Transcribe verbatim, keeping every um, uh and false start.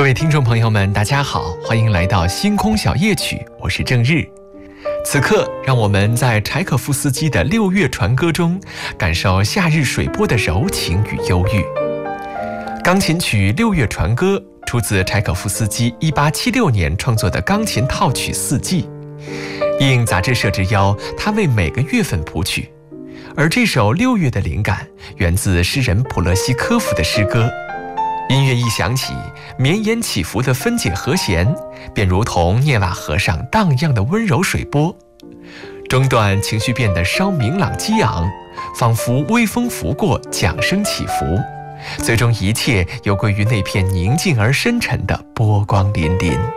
位听众朋友们，大家好，欢迎来到星空小夜曲，我是郑日。此刻，让我们在柴可夫斯基的《六月船歌》中，感受夏日水波的柔情与忧郁。钢琴曲《六月船歌》出自柴可夫斯基一八七六年创作的钢琴套曲《四季》，应杂志社之邀，他为每个月份谱曲。而这首六月的灵感源自诗人普勒西科夫的诗歌。音乐一响起，绵延起伏的分解和弦便如同涅瓦河上荡漾的温柔水波，中段情绪变得稍明朗激昂，仿佛微风拂过，桨声起伏，最终一切又归于那片宁静而深沉的波光粼粼。